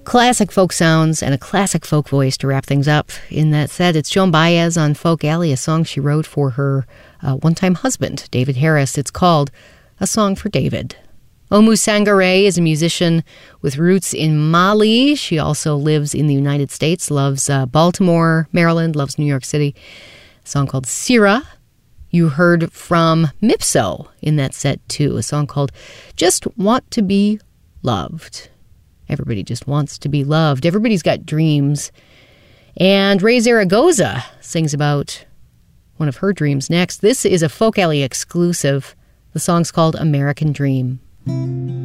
Classic folk sounds and a classic folk voice to wrap things up. In that set, it's Joan Baez on Folk Alley, a song she wrote for her one-time husband, David Harris. It's called A Song for David. Oumou Sangaré is a musician with roots in Mali. She also lives in the United States, loves Baltimore, Maryland, loves New York City. A song called Sira. You heard from Mipso in that set, too, a song called Just Want to Be Loved. Everybody just wants to be loved. Everybody's got dreams. And Ray Zaragoza sings about one of her dreams next. This is a Folk Alley exclusive. The song's called American Dream.